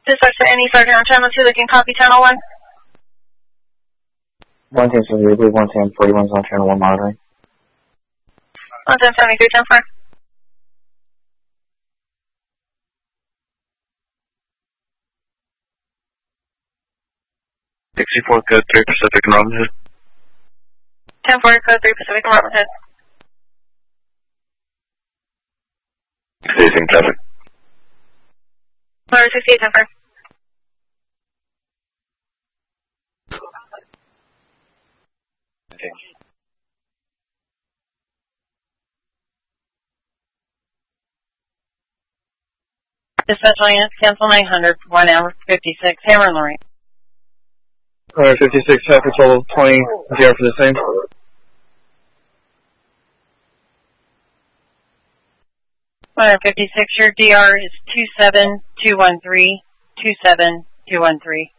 Dispatch to any Sergeant on channel 2, looking copy channel 1. 110 110 41 on channel 1 monitoring. 110 73 10 4. 64 code 3 Pacific and Robin Hood. 10 4 code 3 Pacific and Robin Hood. Facing traffic. 168 10 4. Okay. Dispatch line cancel 900 for 1 hour 56. Hammer Lorraine. 56, half a total 20, DR for the same. 156, your DR is 27213, 27213.